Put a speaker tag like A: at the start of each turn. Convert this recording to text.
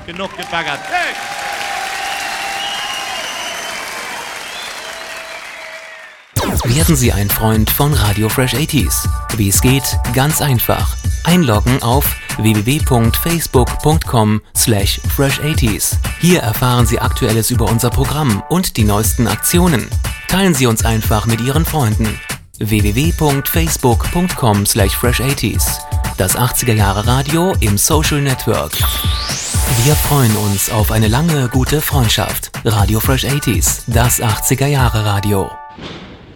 A: Genug gebaggert. Hey!
B: Werden Sie ein Freund von Radio Fresh 80s. Wie es geht? Ganz einfach. Einloggen auf www.facebook.com/fresh80s. Hier erfahren Sie Aktuelles über unser Programm und die neuesten Aktionen. Teilen Sie uns einfach mit Ihren Freunden. www.facebook.com/fresh80s. Das 80er Jahre Radio im Social Network. Wir freuen uns auf eine lange, gute Freundschaft. Radio Fresh 80s, das 80er Jahre Radio.